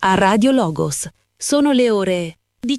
a Radio Logos. Sono le ore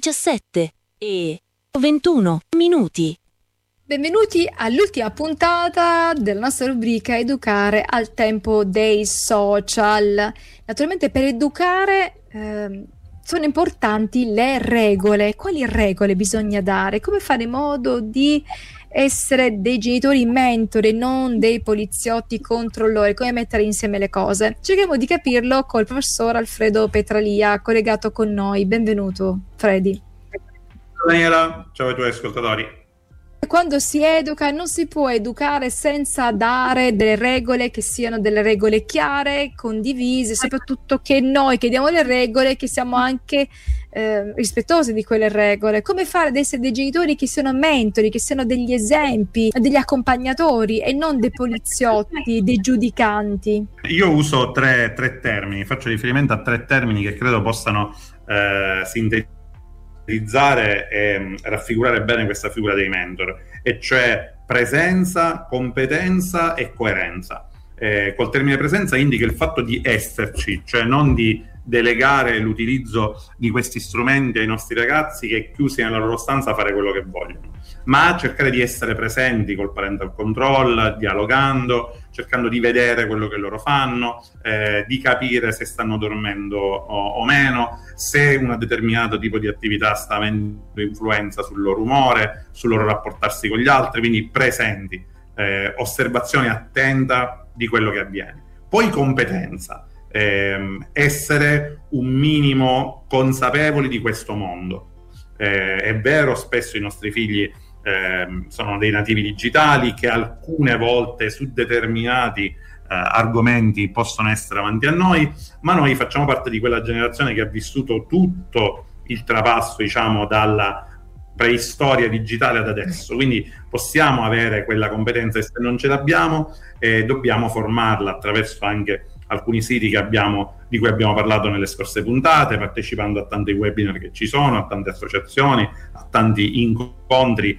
17:21. Benvenuti all'ultima puntata della nostra rubrica Educare al tempo dei social. Naturalmente per educare sono importanti le regole. Quali regole bisogna dare? Come fare in modo di essere dei genitori mentori, non dei poliziotti controllori? Come mettere insieme le cose? Cerchiamo di capirlo col professor Alfredo Petralia, collegato con noi. Benvenuto, Freddy. Ciao Daniela, ciao ai tuoi ascoltatori. Quando si educa non si può educare senza dare delle regole che siano delle regole chiare, condivise, soprattutto che noi che diamo le regole, che siamo anche rispettosi di quelle regole. Come fare ad essere dei genitori che siano mentori, che siano degli esempi, degli accompagnatori e non dei poliziotti, dei giudicanti? Io uso tre termini, faccio riferimento a tre termini che credo possano sintetizzare e raffigurare bene questa figura dei mentor, e cioè presenza, competenza e coerenza. Col termine presenza indica il fatto di esserci, cioè non di delegare l'utilizzo di questi strumenti ai nostri ragazzi che chiusi nella loro stanza a fare quello che vogliono, ma cercare di essere presenti col parental control, dialogando, cercando di vedere quello che loro fanno, di capire se stanno dormendo o meno, se un determinato tipo di attività sta avendo influenza sul loro umore, sul loro rapportarsi con gli altri, quindi presenti, osservazione attenta di quello che avviene. Poi competenza, essere un minimo consapevoli di questo mondo. È vero, spesso i nostri figli sono dei nativi digitali che alcune volte su determinati argomenti possono essere avanti a noi, ma noi facciamo parte di quella generazione che ha vissuto tutto il trapasso, diciamo, dalla preistoria digitale ad adesso, quindi possiamo avere quella competenza, e se non ce l'abbiamo dobbiamo formarla attraverso anche alcuni siti di cui abbiamo parlato nelle scorse puntate, partecipando a tanti webinar che ci sono, a tante associazioni, a tanti incontri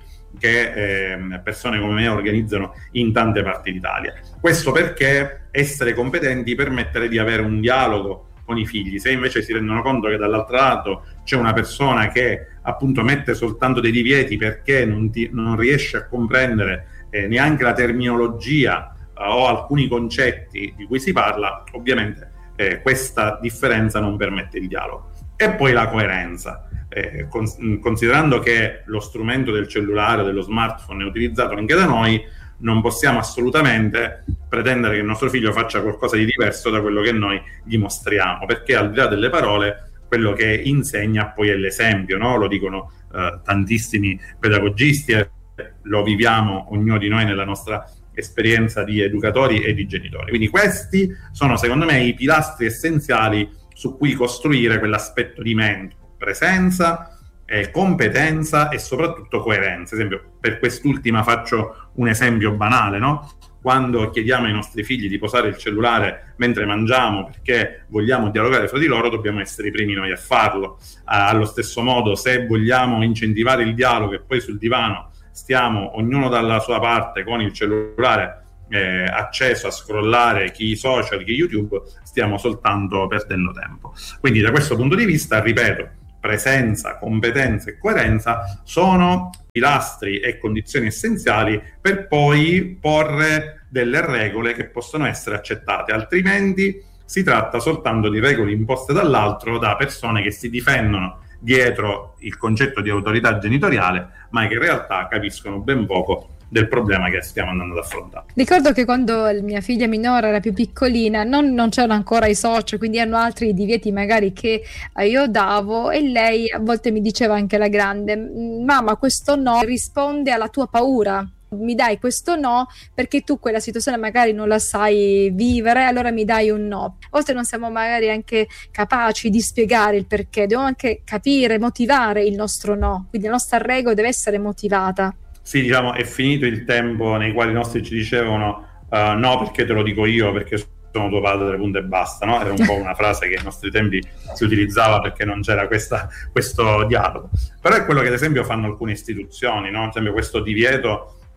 che persone come me organizzano in tante parti d'Italia. Questo perché essere competenti permette di avere un dialogo con i figli. Se invece si rendono conto che dall'altro lato c'è una persona che appunto mette soltanto dei divieti perché non riesce a comprendere neanche la terminologia o alcuni concetti di cui si parla, ovviamente questa differenza non permette il dialogo. E poi la coerenza, considerando che lo strumento del cellulare, dello smartphone è utilizzato anche da noi, non possiamo assolutamente pretendere che il nostro figlio faccia qualcosa di diverso da quello che noi gli mostriamo, perché al di là delle parole quello che insegna poi è l'esempio, no? Lo dicono tantissimi pedagogisti e lo viviamo ognuno di noi nella nostra esperienza di educatori e di genitori. Quindi questi sono secondo me i pilastri essenziali su cui costruire quell'aspetto di mentor: presenza, competenza e soprattutto coerenza. Ad esempio, per quest'ultima faccio un esempio banale, no? Quando chiediamo ai nostri figli di posare il cellulare mentre mangiamo perché vogliamo dialogare fra di loro, dobbiamo essere i primi noi a farlo. Allo stesso modo, se vogliamo incentivare il dialogo e poi sul divano stiamo ognuno dalla sua parte con il cellulare acceso a scrollare chi social, chi YouTube, stiamo soltanto perdendo tempo. Quindi da questo punto di vista, ripeto, presenza, competenza e coerenza sono pilastri e condizioni essenziali per poi porre delle regole che possono essere accettate, altrimenti si tratta soltanto di regole imposte dall'altro da persone che si difendono dietro il concetto di autorità genitoriale, ma che in realtà capiscono ben poco del problema che stiamo andando ad affrontare. Ricordo che quando mia figlia minore era più piccolina non c'erano ancora i social, quindi erano altri divieti magari che io davo, e lei a volte mi diceva, anche la grande: mamma, questo no risponde alla tua paura, mi dai questo no perché tu quella situazione magari non la sai vivere, allora mi dai un no. A volte non siamo magari anche capaci di spiegare il perché, dobbiamo anche capire, motivare il nostro no, quindi la nostra regola deve essere motivata. Sì, diciamo, è finito il tempo nei quali i nostri ci dicevano no perché te lo dico io, perché sono tuo padre, punto e basta, no? Era un po' una frase che ai nostri tempi si utilizzava perché non c'era questo dialogo. Però è quello che ad esempio fanno alcune istituzioni, no? Ad esempio questo divieto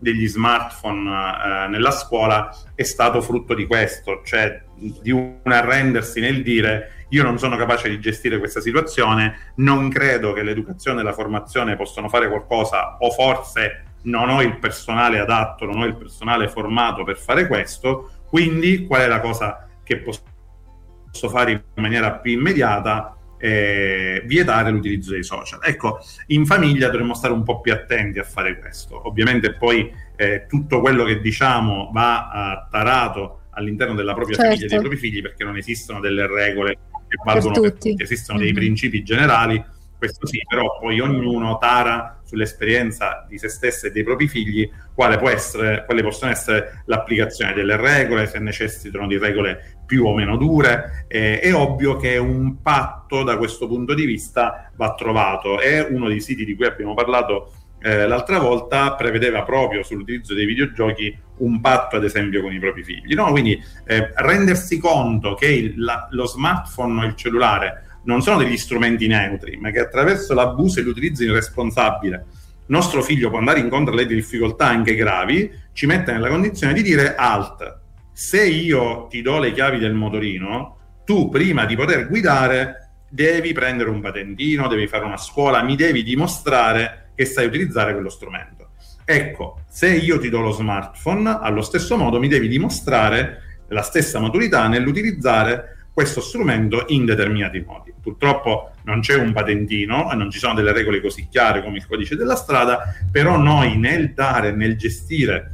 degli smartphone nella scuola è stato frutto di questo, cioè di un arrendersi nel dire: io non sono capace di gestire questa situazione, non credo che l'educazione e la formazione possano fare qualcosa, o forse non ho il personale adatto, non ho il personale formato per fare questo, quindi qual è la cosa che posso fare in maniera più immediata? Vietare l'utilizzo dei social. Ecco, in famiglia dovremmo stare un po' più attenti a fare questo. Ovviamente poi tutto quello che diciamo va tarato all'interno della propria famiglia e dei propri figli, perché non esistono delle regole che valgono per tutti, esistono dei principi generali, questo sì, però poi ognuno tara sull'esperienza di se stesso e dei propri figli quale possono essere l'applicazione delle regole, se necessitano di regole più o meno dure. È ovvio che un patto da questo punto di vista va trovato, e uno dei siti di cui abbiamo parlato l'altra volta prevedeva proprio sull'utilizzo dei videogiochi un patto, ad esempio, con i propri figli, no? Quindi rendersi conto che lo smartphone o il cellulare non sono degli strumenti neutri, ma che attraverso l'abuso e l'utilizzo irresponsabile nostro figlio può andare incontro alle difficoltà anche gravi, ci mette nella condizione di dire: alt, se io ti do le chiavi del motorino, tu prima di poter guidare devi prendere un patentino, devi fare una scuola, mi devi dimostrare che sai utilizzare quello strumento. Ecco, se io ti do lo smartphone, allo stesso modo mi devi dimostrare la stessa maturità nell'utilizzare questo strumento in determinati modi. Purtroppo non c'è un patentino e non ci sono delle regole così chiare come il codice della strada, però noi nel dare, nel gestire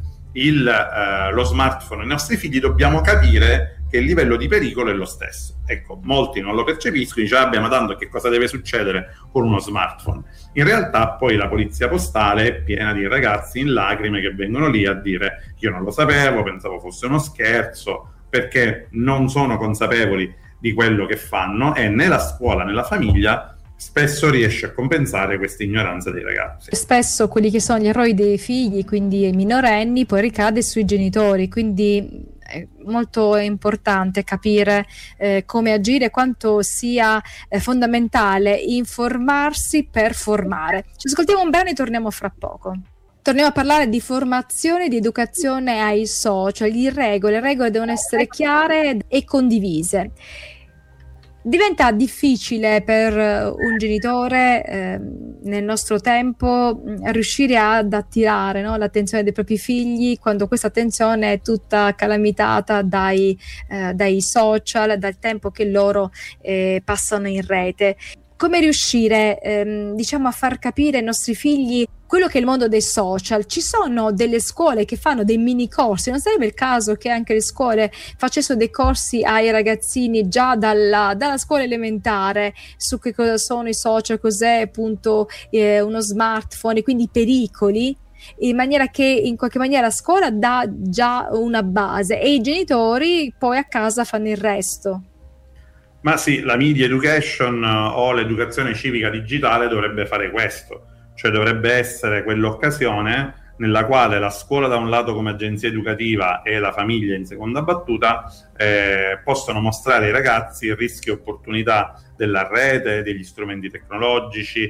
lo smartphone ai nostri figli dobbiamo capire che il livello di pericolo è lo stesso. Ecco, molti non lo percepiscono, dice: ma tanto che cosa deve succedere con uno smartphone? In realtà poi la polizia postale è piena di ragazzi in lacrime che vengono lì a dire: io non lo sapevo, pensavo fosse uno scherzo, perché non sono consapevoli di quello che fanno, e né la scuola né la famiglia spesso riesce a compensare questa ignoranza dei ragazzi. Spesso quelli che sono gli errori dei figli, quindi i minorenni, poi ricade sui genitori, quindi è molto importante capire come agire, quanto sia fondamentale informarsi per formare. Ci ascoltiamo un brano e torniamo fra poco. Torniamo a parlare di formazione, di educazione ai social, di regole. Le regole devono essere chiare e condivise. Diventa difficile per un genitore nel nostro tempo riuscire ad attirare, no, l'attenzione dei propri figli quando questa attenzione è tutta calamitata dai social, dal tempo che loro passano in rete. Come riuscire a far capire ai nostri figli quello che è il mondo dei social? Ci sono delle scuole che fanno dei mini corsi, non sarebbe il caso che anche le scuole facessero dei corsi ai ragazzini già dalla scuola elementare su che cosa sono i social, cos'è appunto uno smartphone e quindi i pericoli, in maniera che in qualche maniera la scuola dà già una base e i genitori poi a casa fanno il resto? Ma sì, la media education o l'educazione civica digitale dovrebbe fare questo, cioè dovrebbe essere quell'occasione nella quale la scuola da un lato come agenzia educativa e la famiglia in seconda battuta possono mostrare ai ragazzi il rischio e opportunità della rete, degli strumenti tecnologici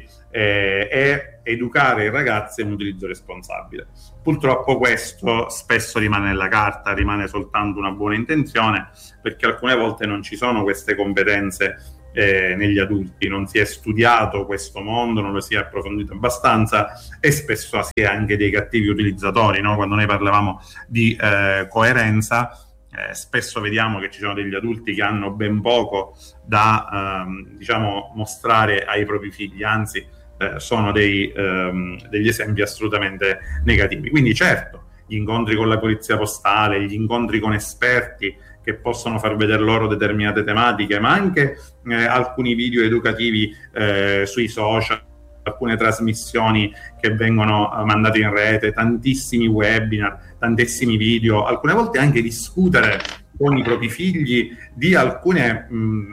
e educare i ragazzi a un utilizzo responsabile. Purtroppo questo spesso rimane nella carta, rimane soltanto una buona intenzione, perché alcune volte non ci sono queste competenze negli adulti, non si è studiato questo mondo, non lo si è approfondito abbastanza e spesso si è anche dei cattivi utilizzatori, no? Quando noi parlavamo di coerenza, spesso vediamo che ci sono degli adulti che hanno ben poco da mostrare ai propri figli, anzi sono degli esempi assolutamente negativi. Quindi certo, gli incontri con la polizia postale, gli incontri con esperti che possono far vedere loro determinate tematiche, ma anche alcuni video educativi sui social, alcune trasmissioni che vengono mandate in rete, tantissimi webinar, tantissimi video, alcune volte anche discutere con i propri figli di alcune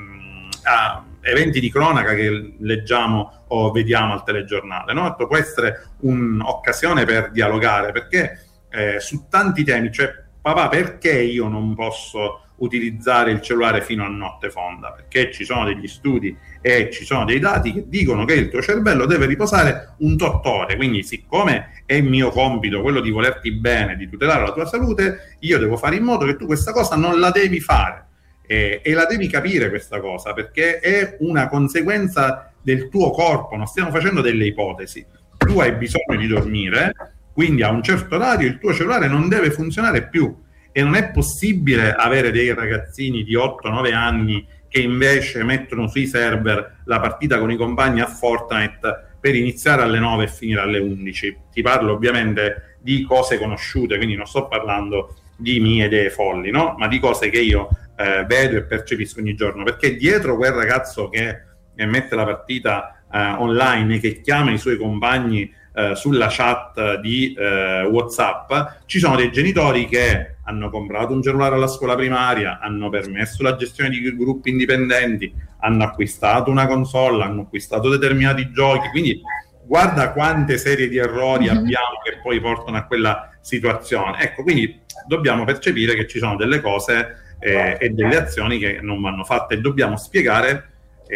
eventi di cronaca che leggiamo o vediamo al telegiornale, no? Può essere un'occasione per dialogare, perché su tanti temi, cioè: papà, perché io non posso utilizzare il cellulare fino a notte fonda, perché ci sono degli studi e ci sono dei dati che dicono che il tuo cervello deve riposare un tot ore. Quindi, siccome è mio compito quello di volerti bene, di tutelare la tua salute, io devo fare in modo che tu questa cosa non la devi fare, e la devi capire questa cosa, perché è una conseguenza del tuo corpo. Non stiamo facendo delle ipotesi. Tu hai bisogno di dormire, quindi a un certo orario il tuo cellulare non deve funzionare più, e non è possibile avere dei ragazzini di 8-9 anni che invece mettono sui server la partita con i compagni a Fortnite per iniziare alle 9 e finire alle 11. Ti parlo ovviamente di cose conosciute, quindi non sto parlando di mie idee folli, no? Ma di cose che io vedo e percepisco ogni giorno, perché dietro quel ragazzo che mette la partita online e che chiama i suoi compagni sulla chat di WhatsApp, ci sono dei genitori che hanno comprato un cellulare alla scuola primaria, hanno permesso la gestione di gruppi indipendenti, hanno acquistato una console, hanno acquistato determinati giochi. Quindi guarda quante serie di errori abbiamo che poi portano a quella situazione. Ecco, quindi dobbiamo percepire che ci sono delle cose e delle azioni che non vanno fatte, e dobbiamo spiegare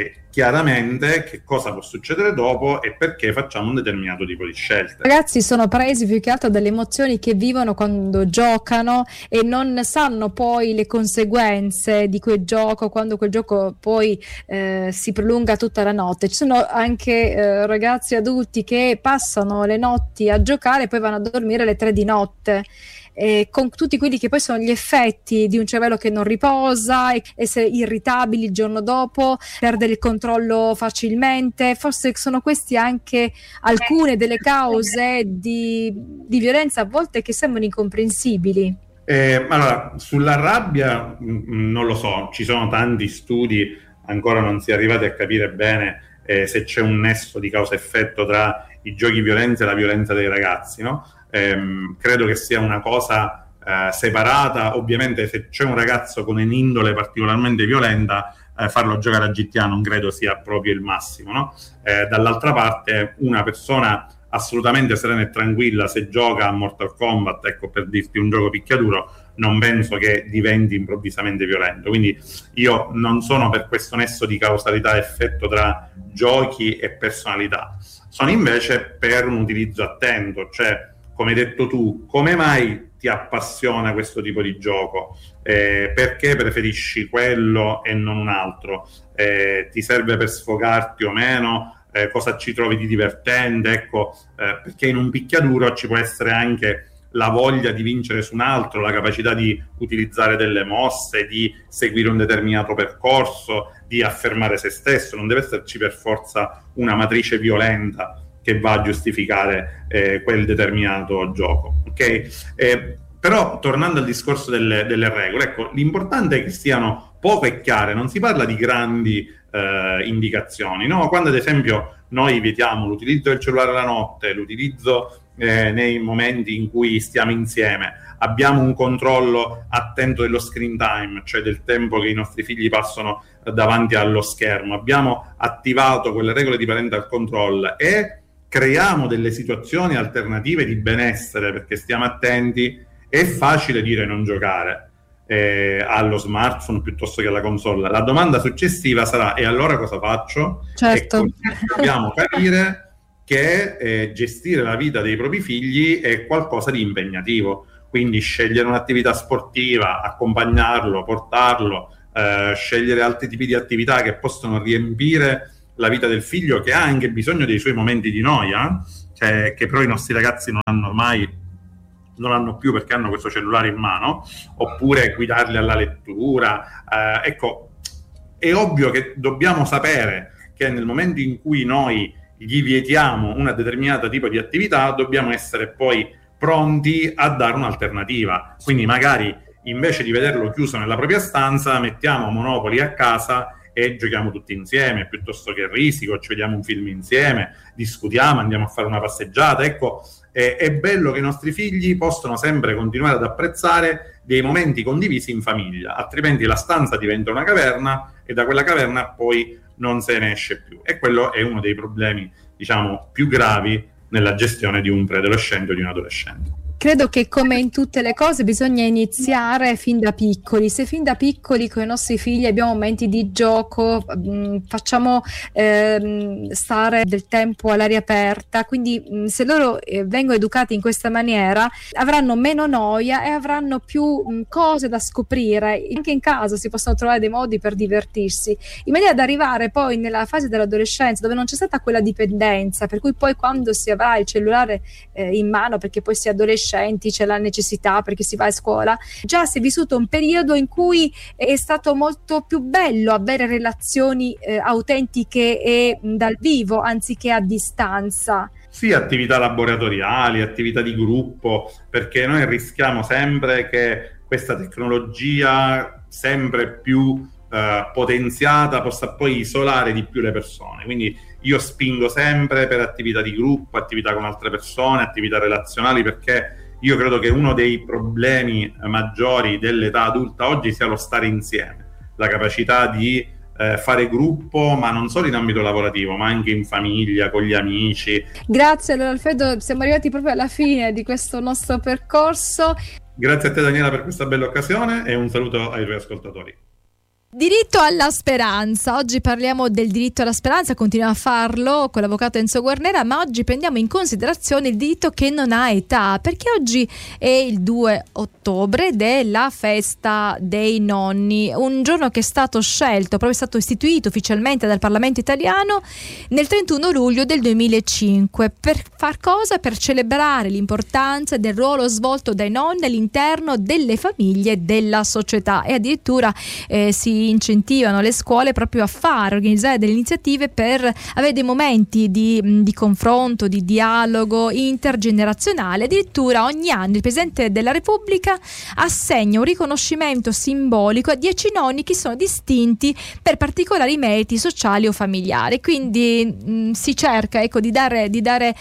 chiaramente che cosa può succedere dopo e perché facciamo un determinato tipo di scelte. Ragazzi sono presi più che altro dalle emozioni che vivono quando giocano e non sanno poi le conseguenze di quel gioco, quando quel gioco poi si prolunga tutta la notte. Ci sono anche ragazzi adulti che passano le notti a giocare e poi vanno a dormire alle 3 di notte, con tutti quelli che poi sono gli effetti di un cervello che non riposa, essere irritabili il giorno dopo, perdere il controllo facilmente. Forse sono questi anche alcune delle cause di violenza a volte che sembrano incomprensibili. Allora, sulla rabbia non lo so, ci sono tanti studi, ancora non si è arrivati a capire bene se c'è un nesso di causa-effetto tra i giochi violenza e la violenza dei ragazzi, no? Credo che sia una cosa separata. Ovviamente se c'è un ragazzo con un'indole particolarmente violenta, farlo giocare a GTA non credo sia proprio il massimo, no? Dall'altra parte una persona assolutamente serena e tranquilla, se gioca a Mortal Kombat, ecco, per dirti un gioco picchiaduro, non penso che diventi improvvisamente violento. Quindi io non sono per questo nesso di causalità-effetto tra giochi e personalità, sono invece per un utilizzo attento. Cioè, come hai detto tu, come mai ti appassiona questo tipo di gioco? Perché preferisci quello e non un altro? Ti serve per sfogarti o meno? Cosa ci trovi di divertente? Ecco, perché in un picchiaduro ci può essere anche la voglia di vincere su un altro, la capacità di utilizzare delle mosse, di seguire un determinato percorso, di affermare se stesso. Non deve esserci per forza una matrice violenta che va a giustificare quel determinato gioco, ok? Però tornando al discorso delle regole, ecco, l'importante è che siano poco e chiare. Non si parla di grandi indicazioni, no? Quando ad esempio noi vietiamo l'utilizzo del cellulare la notte, l'utilizzo nei momenti in cui stiamo insieme, abbiamo un controllo attento dello screen time, cioè del tempo che i nostri figli passano davanti allo schermo, abbiamo attivato quelle regole di parental control e creiamo delle situazioni alternative di benessere perché stiamo attenti, è facile dire non giocare allo smartphone piuttosto che alla console. La domanda successiva sarà: e allora cosa faccio? Certo. E dobbiamo capire che gestire la vita dei propri figli è qualcosa di impegnativo, quindi scegliere un'attività sportiva, accompagnarlo, portarlo, scegliere altri tipi di attività che possono riempire la vita del figlio, che ha anche bisogno dei suoi momenti di noia, cioè, che però i nostri ragazzi non hanno mai, non hanno più perché hanno questo cellulare in mano, oppure guidarli alla lettura. Ecco, è ovvio che dobbiamo sapere che nel momento in cui noi gli vietiamo una determinata tipo di attività, dobbiamo essere poi pronti a dare un'alternativa. Quindi magari invece di vederlo chiuso nella propria stanza, mettiamo Monopoli a casa e giochiamo tutti insieme, piuttosto che Risico, ci vediamo un film insieme, discutiamo, andiamo a fare una passeggiata. Ecco, è bello che i nostri figli possano sempre continuare ad apprezzare dei momenti condivisi in famiglia, altrimenti la stanza diventa una caverna e da quella caverna poi non se ne esce più. E quello è uno dei problemi, diciamo, più gravi nella gestione di un preadolescente o di un adolescente. Credo che come in tutte le cose bisogna iniziare fin da piccoli. Se fin da piccoli con i nostri figli abbiamo momenti di gioco, facciamo stare del tempo all'aria aperta, quindi se loro vengono educati in questa maniera avranno meno noia e avranno più cose da scoprire. Anche in casa si possono trovare dei modi per divertirsi, in maniera da arrivare poi nella fase dell'adolescenza dove non c'è stata quella dipendenza, per cui poi quando si avrà il cellulare in mano, perché poi si è adolescenti, c'è la necessità perché si va a scuola, già si è vissuto un periodo in cui è stato molto più bello avere relazioni autentiche e dal vivo anziché a distanza. Sì, attività laboratoriali, attività di gruppo, perché noi rischiamo sempre che questa tecnologia sempre più potenziata possa poi isolare di più le persone. Quindi io spingo sempre per attività di gruppo, attività con altre persone, attività relazionali, perché io credo che uno dei problemi maggiori dell'età adulta oggi sia lo stare insieme, la capacità di fare gruppo, ma non solo in ambito lavorativo, ma anche in famiglia, con gli amici. Grazie allora Alfredo, siamo arrivati proprio alla fine di questo nostro percorso. Grazie a te Daniela per questa bella occasione e un saluto ai tuoi ascoltatori. Diritto alla speranza. Oggi parliamo del diritto alla speranza, continuiamo a farlo con l'avvocato Enzo Guarnera, ma oggi prendiamo in considerazione il diritto che non ha età, perché oggi è il 2 ottobre ed è la festa dei nonni, un giorno che è stato scelto, proprio è stato istituito ufficialmente dal Parlamento italiano nel 31 luglio del 2005. Per far cosa? Per celebrare l'importanza del ruolo svolto dai nonni all'interno delle famiglie e della società, e addirittura si incentivano le scuole proprio a organizzare delle iniziative per avere dei momenti di confronto, di dialogo intergenerazionale. Addirittura ogni anno il Presidente della Repubblica assegna un riconoscimento simbolico a 10 nonni che sono distinti per particolari meriti sociali o familiari. Quindi si cerca, ecco, di dare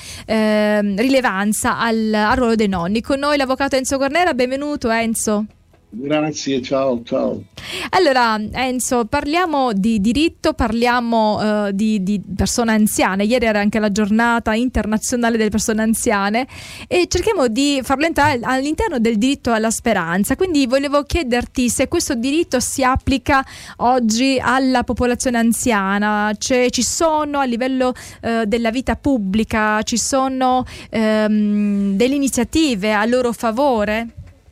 rilevanza al ruolo dei nonni. Con noi l'avvocato Enzo Guarnera. Benvenuto Enzo. Grazie, ciao. Allora Enzo, parliamo di diritto, parliamo di persone anziane. Ieri era anche la giornata internazionale delle persone anziane e cerchiamo di farlo entrare all'interno del diritto alla speranza. Quindi volevo chiederti se questo diritto si applica oggi alla popolazione anziana, ci sono a livello della vita pubblica, ci sono delle iniziative a loro favore?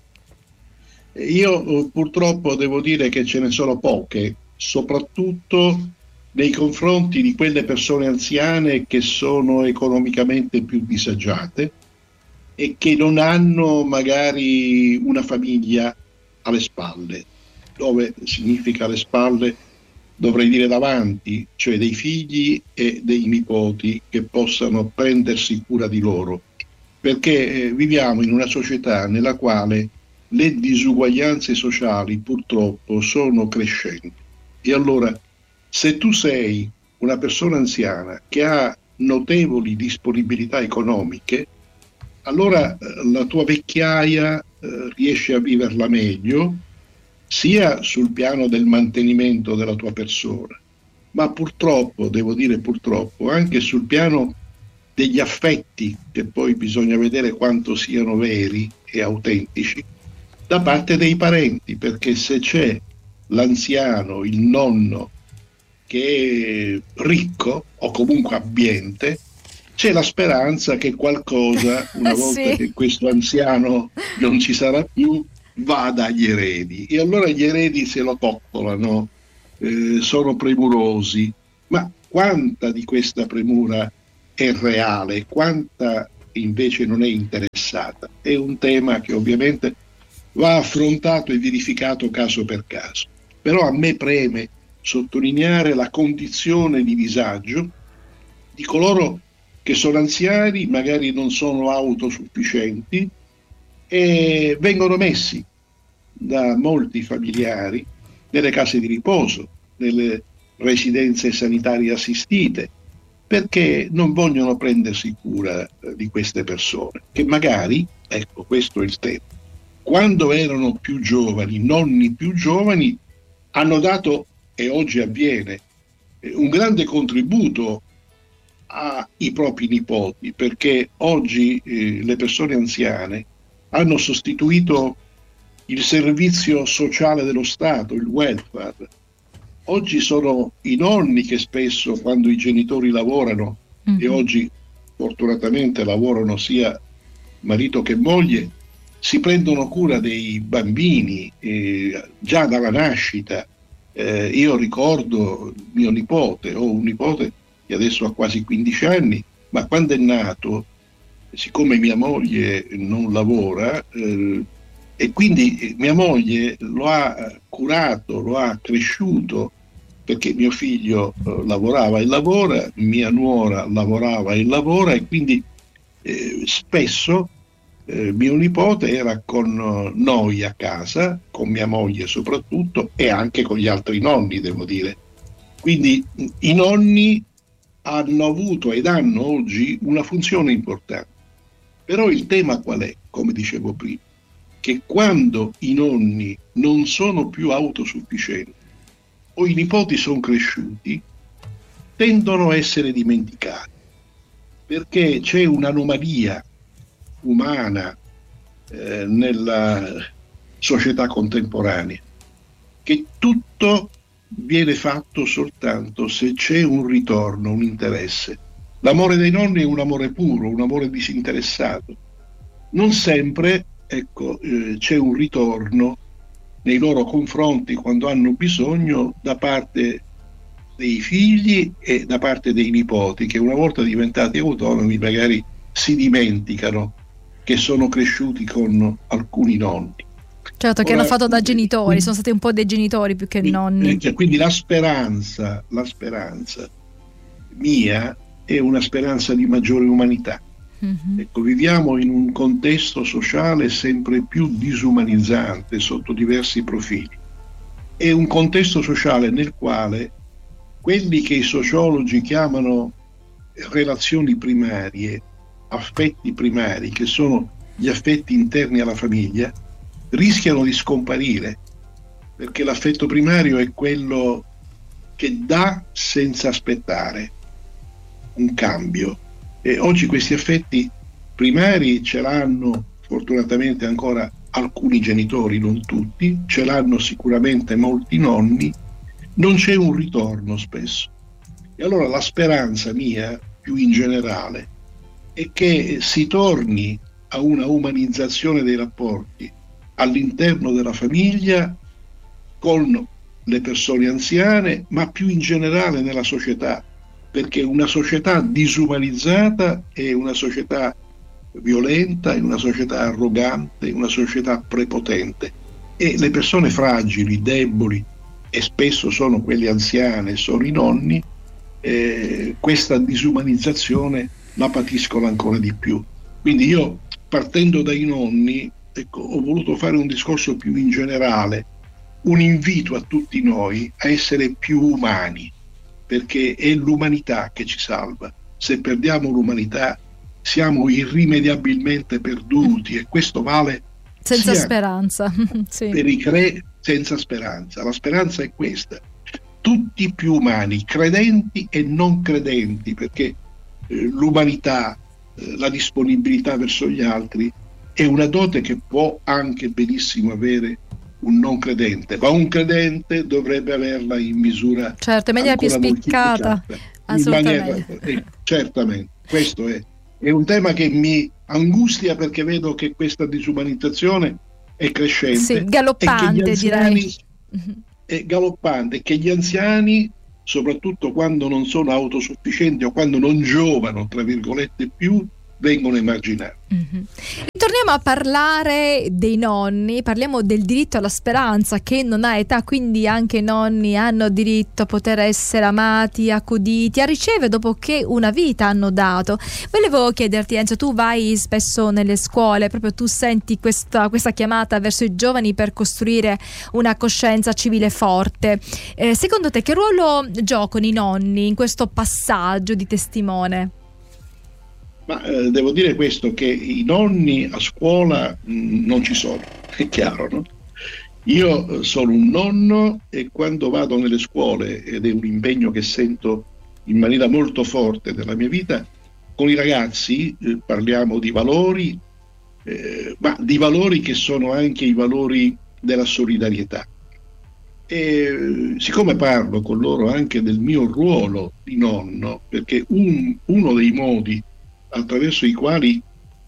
Io purtroppo devo dire che ce ne sono poche, soprattutto nei confronti di quelle persone anziane che sono economicamente più disagiate e che non hanno magari una famiglia alle spalle, dove significa alle spalle dovrei dire davanti, cioè dei figli e dei nipoti che possano prendersi cura di loro, perché viviamo in una società nella quale le disuguaglianze sociali purtroppo sono crescenti. E allora, se tu sei una persona anziana che ha notevoli disponibilità economiche, allora la tua vecchiaia riesce a viverla meglio, sia sul piano del mantenimento della tua persona, ma purtroppo, devo dire purtroppo, anche sul piano degli affetti, che poi bisogna vedere quanto siano veri e autentici, da parte dei parenti, perché se c'è l'anziano, il nonno, che è ricco o comunque abbiente, c'è la speranza che qualcosa, una volta che questo anziano non ci sarà più, vada agli eredi. E allora gli eredi se lo coccolano, sono premurosi. Ma quanta di questa premura è reale, quanta invece non è interessata? È un tema che ovviamente va affrontato e verificato caso per caso. Però a me preme sottolineare la condizione di disagio di coloro che sono anziani, magari non sono autosufficienti e vengono messi da molti familiari nelle case di riposo, nelle residenze sanitarie assistite, perché non vogliono prendersi cura di queste persone, che magari, ecco, questo è il tema, quando erano più giovani, nonni più giovani, hanno dato, e oggi avviene, un grande contributo ai propri nipoti, perché oggi le persone anziane hanno sostituito il servizio sociale dello Stato, il welfare. Oggi sono i nonni che spesso, quando i genitori lavorano, e oggi fortunatamente lavorano sia marito che moglie, si prendono cura dei bambini già dalla nascita. Io ricordo mio nipote, ho un nipote che adesso ha quasi 15 anni, ma quando è nato, siccome mia moglie non lavora, e quindi mia moglie lo ha curato, lo ha cresciuto, perché mio figlio lavorava e lavora, mia nuora lavorava e lavora, e quindi spesso mio nipote era con noi a casa, con mia moglie soprattutto, e anche con gli altri nonni, devo dire. Quindi i nonni hanno avuto ed hanno oggi una funzione importante. Però il tema qual è? Come dicevo prima, che quando i nonni non sono più autosufficienti o i nipoti sono cresciuti, tendono a essere dimenticati, perché c'è un'anomalia umana nella società contemporanea, che tutto viene fatto soltanto se c'è un ritorno, un interesse. L'amore dei nonni è un amore puro, un amore disinteressato. Non sempre, c'è un ritorno nei loro confronti quando hanno bisogno da parte dei figli e da parte dei nipoti, che una volta diventati autonomi magari si dimenticano che sono cresciuti con alcuni nonni. Certo, che hanno fatto da genitori, sono stati un po' dei genitori più che nonni. Quindi la speranza mia è una speranza di maggiore umanità. Ecco, viviamo in un contesto sociale sempre più disumanizzante sotto diversi profili. È un contesto sociale nel quale quelli che i sociologi chiamano relazioni primarie, affetti primari, che sono gli affetti interni alla famiglia, rischiano di scomparire, perché l'affetto primario è quello che dà senza aspettare un cambio. E oggi questi affetti primari ce l'hanno fortunatamente ancora alcuni genitori, non tutti, ce l'hanno sicuramente molti nonni, non c'è un ritorno spesso. E allora la speranza mia, più in generale, è che si torni a una umanizzazione dei rapporti all'interno della famiglia con le persone anziane, ma più in generale nella società, perché una società disumanizzata è una società violenta, è una società arrogante, è una società prepotente, e le persone fragili, deboli, e spesso sono quelle anziane, sono i nonni, questa disumanizzazione la patiscono ancora di più. Quindi io, partendo dai nonni, ho voluto fare un discorso più in generale, un invito a tutti noi a essere più umani, perché è l'umanità che ci salva. Se perdiamo l'umanità siamo irrimediabilmente perduti, e questo vale senza speranza. Sì. Per senza speranza. La speranza è questa: tutti più umani, credenti e non credenti, perché l'umanità, la disponibilità verso gli altri è una dote che può anche benissimo avere un non credente, ma un credente dovrebbe averla in misura, certo, in maniera più spiccata, assolutamente. Certamente, questo è un tema che mi angustia, perché vedo che questa disumanizzazione è crescente, sì, galoppante, direi. È galoppante, che gli anziani, soprattutto quando non sono autosufficienti o quando non giovano, tra virgolette, più, vengono emarginati. Torniamo a parlare dei nonni, parliamo del diritto alla speranza, che non ha età, quindi anche i nonni hanno diritto a poter essere amati, accuditi, a ricevere dopo che una vita hanno dato. Volevo chiederti, Enzo, tu vai spesso nelle scuole, proprio tu senti questa chiamata verso i giovani per costruire una coscienza civile forte. Secondo te che ruolo giocano i nonni in questo passaggio di testimone? Ma devo dire questo, che i nonni a scuola non ci sono, è chiaro, no? Io sono un nonno, e quando vado nelle scuole, ed è un impegno che sento in maniera molto forte nella mia vita, con i ragazzi parliamo di valori, ma di valori che sono anche i valori della solidarietà. E siccome parlo con loro anche del mio ruolo di nonno, perché uno dei modi attraverso i quali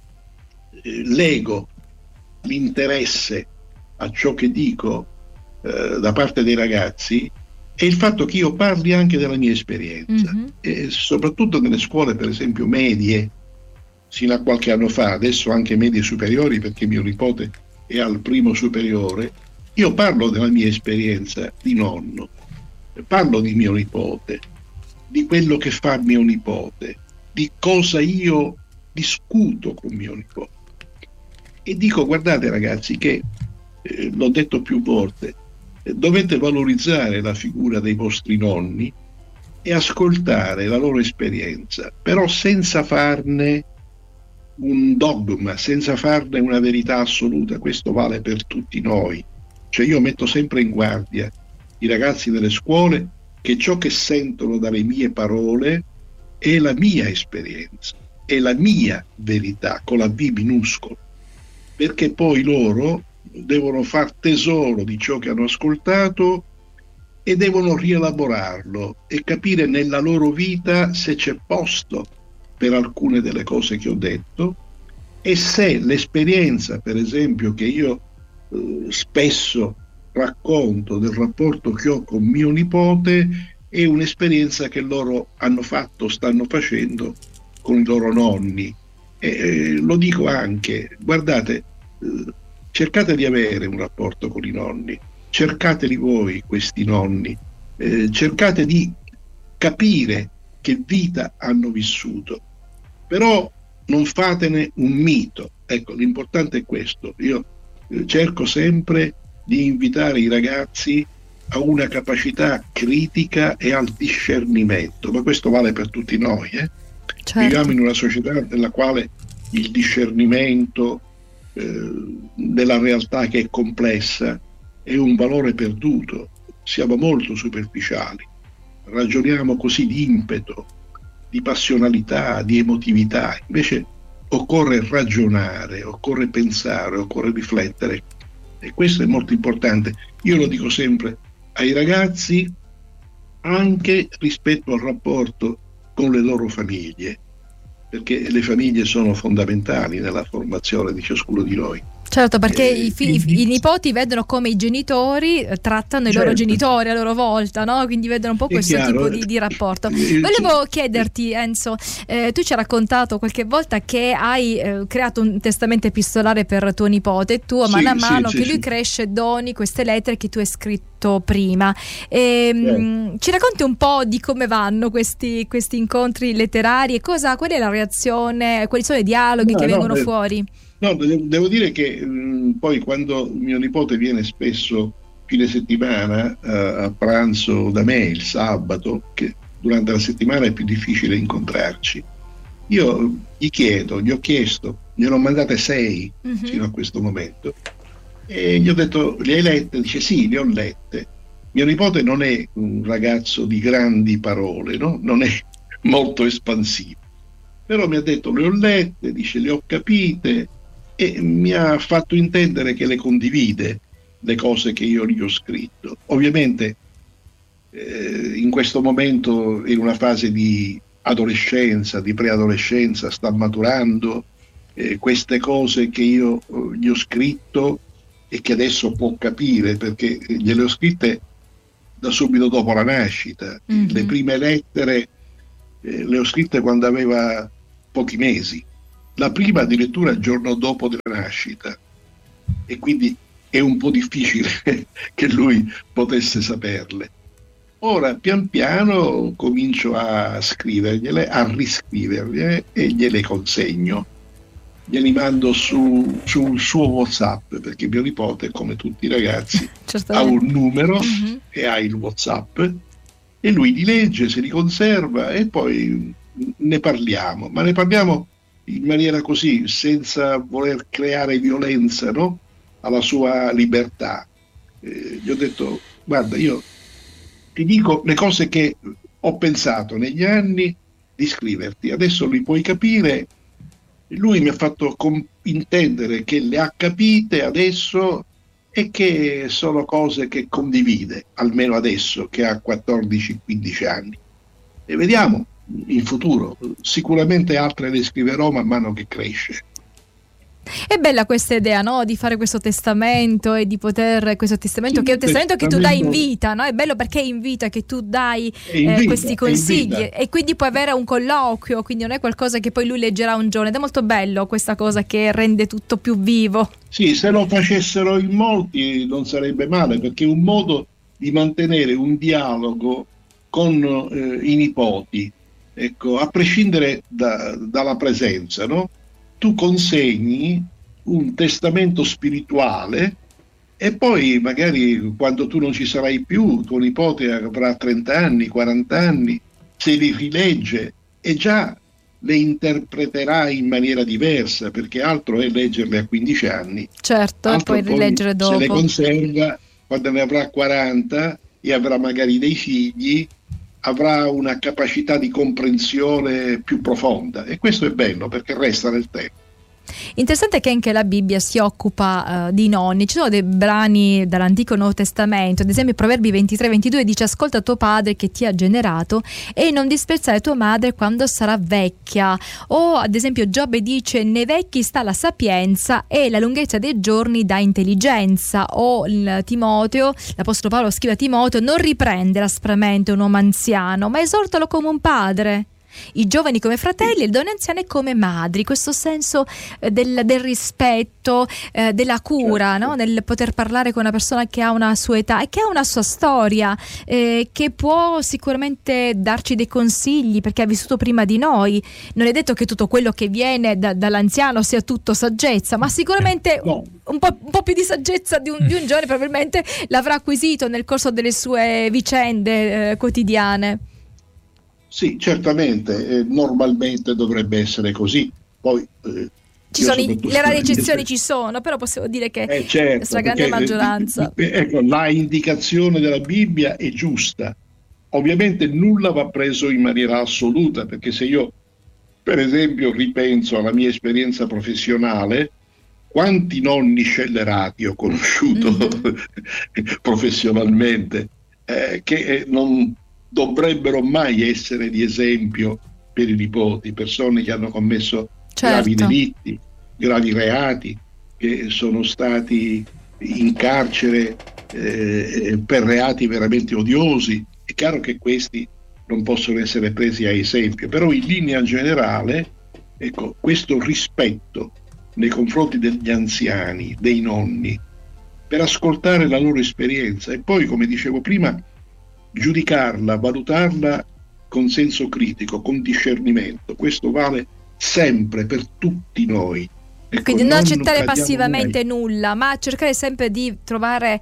lego l'interesse a ciò che dico da parte dei ragazzi è il fatto che io parli anche della mia esperienza, e soprattutto nelle scuole, per esempio medie, sino a qualche anno fa, adesso anche medie superiori, perché mio nipote è al primo superiore. Io parlo della mia esperienza di nonno, parlo di mio nipote, di quello che fa mio nipote, di cosa io discuto con mio nipote. E dico, guardate ragazzi, che l'ho detto più volte, dovete valorizzare la figura dei vostri nonni e ascoltare la loro esperienza, però senza farne un dogma, senza farne una verità assoluta. Questo vale per tutti noi. Cioè io metto sempre in guardia i ragazzi delle scuole che ciò che sentono dalle mie parole è la mia esperienza, è la mia verità, con la V minuscola, perché poi loro devono far tesoro di ciò che hanno ascoltato e devono rielaborarlo e capire nella loro vita se c'è posto per alcune delle cose che ho detto, e se l'esperienza, per esempio, che io spesso racconto del rapporto che ho con mio nipote è un'esperienza che loro hanno fatto, stanno facendo con i loro nonni. Lo dico anche, guardate, cercate di avere un rapporto con i nonni, cercateli voi questi nonni, cercate di capire che vita hanno vissuto, però non fatene un mito. Ecco, l'importante è questo. Io cerco sempre di invitare i ragazzi a una capacità critica e al discernimento, ma questo vale per tutti noi. Certo. Viviamo in una società nella quale il discernimento della realtà, che è complessa, è un valore perduto. Siamo molto superficiali, ragioniamo così di impeto, di passionalità, di emotività. Invece occorre ragionare, occorre pensare, occorre riflettere, e questo è molto importante. Io lo dico sempre ai ragazzi, anche rispetto al rapporto con le loro famiglie, perché le famiglie sono fondamentali nella formazione di ciascuno di noi. Certo, perché i nipoti vedono come i genitori trattano i loro genitori a loro volta, no? Quindi vedono un po' questo tipo di rapporto. Volevo chiederti, Enzo, tu ci hai raccontato qualche volta che hai creato un testamento epistolare per tuo nipote, tu a mano che lui cresce doni queste lettere che tu hai scritto prima. Ci racconti un po' di come vanno questi incontri letterari e qual è la reazione, quali sono i dialoghi che vengono fuori? No, devo dire che poi quando mio nipote viene spesso fine settimana a pranzo da me il sabato, che durante la settimana è più difficile incontrarci, io gli ho chiesto, gliene ho mandate 6 fino a questo momento, e gli ho detto: le hai lette? Dice sì, le ho lette. Mio nipote non è un ragazzo di grandi parole, no? Non è molto espansivo, però mi ha detto: le ho lette, dice, le ho capite, e mi ha fatto intendere che le condivide, le cose che io gli ho scritto. Ovviamente in questo momento, in una fase di adolescenza, di preadolescenza, sta maturando queste cose che io gli ho scritto e che adesso può capire, perché gliele ho scritte da subito dopo la nascita. Le prime lettere le ho scritte quando aveva pochi mesi, la prima addirittura il giorno dopo della nascita, e quindi è un po' difficile che lui potesse saperle. Ora pian piano comincio a scrivergliele, a riscrivergliele, e gliele consegno, glieli mando sul suo WhatsApp, perché mio nipote, come tutti i ragazzi, ha un numero e ha il WhatsApp, e lui li legge, se li conserva, e poi ne parliamo, ma ne parliamo in maniera così, senza voler creare violenza, no? Alla sua libertà. Gli ho detto: guarda, io ti dico le cose che ho pensato negli anni di scriverti, adesso li puoi capire Lui mi ha fatto intendere che le ha capite adesso e che sono cose che condivide, almeno adesso che ha 14-15 anni. E vediamo in futuro, sicuramente altre le scriverò man mano che cresce. È bella questa idea, no? Di fare questo testamento e di poter, questo testamento, sì, che è un testamento che tu dai in vita, no? È bello perché è in vita, che tu dai questi consigli e quindi puoi avere un colloquio, quindi non è qualcosa che poi lui leggerà un giorno, ed è molto bello questa cosa che rende tutto più vivo. Sì, se lo facessero in molti non sarebbe male, perché è un modo di mantenere un dialogo con i nipoti, ecco, a prescindere dalla presenza, no? Tu consegni un testamento spirituale e poi magari quando tu non ci sarai più, tuo nipote avrà 30 anni, 40 anni, se li rilegge e già le interpreterà in maniera diversa, perché altro è leggerle a 15 anni. Certo, e poi rileggere dopo. Se le conserva, quando ne avrà 40 e avrà magari dei figli, avrà una capacità di comprensione più profonda, e questo è bello perché resta nel tempo. Interessante che anche la Bibbia si occupa di nonni. Ci sono dei brani dall'Antico e Nuovo Testamento, ad esempio Proverbi 23-22 dice: ascolta tuo padre che ti ha generato e non disprezzare tua madre quando sarà vecchia. O ad esempio Giobbe dice: nei vecchi sta la sapienza e la lunghezza dei giorni dà intelligenza. O Timoteo, l'Apostolo Paolo scrive a Timoteo: non riprendere aspramente un uomo anziano, ma esortalo come un padre, i giovani come fratelli e le donne anziane come madri. Questo senso del rispetto, della cura, certo, no? Nel poter parlare con una persona che ha una sua età e che ha una sua storia, che può sicuramente darci dei consigli perché ha vissuto prima di noi. Non è detto che tutto quello che viene dall'anziano sia tutto saggezza, ma sicuramente no, un po' più di saggezza di un giovane probabilmente l'avrà acquisito nel corso delle sue vicende quotidiane. Sì, certamente, normalmente dovrebbe essere così. Poi ci sono le rare eccezioni, ci sono, però possiamo dire che certo, la stragrande maggioranza. Ecco, la indicazione della Bibbia è giusta. Ovviamente nulla va preso in maniera assoluta, perché se io, per esempio, ripenso alla mia esperienza professionale, quanti nonni scellerati ho conosciuto professionalmente, che non dovrebbero mai essere di esempio per i nipoti, persone che hanno commesso gravi delitti, gravi reati, che sono stati in carcere per reati veramente odiosi. È chiaro che questi non possono essere presi a esempio, però in linea generale, ecco, questo rispetto nei confronti degli anziani, dei nonni, per ascoltare la loro esperienza e poi, come dicevo prima, giudicarla, valutarla con senso critico, con discernimento. Questo vale sempre per tutti noi. Ecco, quindi non accettare passivamente nulla, ma cercare sempre di trovare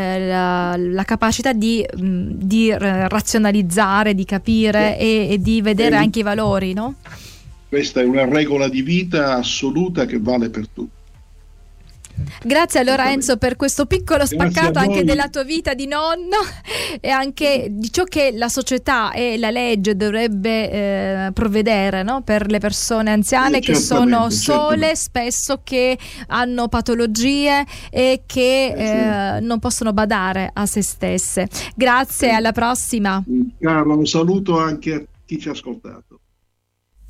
la capacità di razionalizzare, di capire e di vedere anche i valori, no? Questa è una regola di vita assoluta che vale per tutti. Grazie allora Enzo per questo piccolo spaccato anche della tua vita di nonno e anche di ciò che la società e la legge dovrebbe provvedere, no? Per le persone anziane che sono sole, spesso che hanno patologie e che non possono badare a se stesse. Grazie, alla prossima. Carlo, un saluto anche a chi ci ha ascoltato.